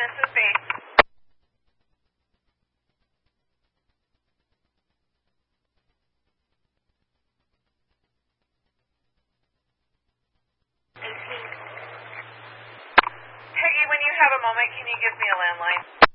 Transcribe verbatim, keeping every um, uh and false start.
this is base. eighteen. Peggy, when you have a moment, can you give me a landline?